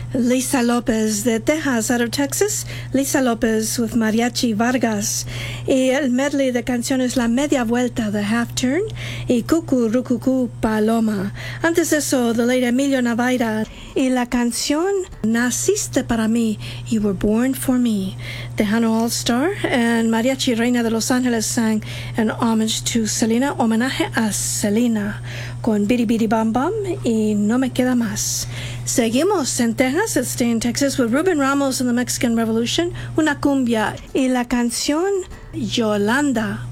Lisa Lopez de Texas, out of Texas. Lisa Lopez with Mariachi Vargas. Y el medley de canciones La Media Vuelta, The Half Turn, y Cucurucucú Paloma. Antes de eso, the late Emilio Navaira. Y la canción Naciste para mí, You Were Born for Me. Tejano All Star and Mariachi Reina de Los Ángeles sang an homage to Selena, homenaje a Selena, con Bidi Bidi Bam Bam y No Me Queda Más. Seguimos en Texas, let's stay in Texas with Ruben Ramos and the Mexican Revolution, una cumbia y la canción Yolanda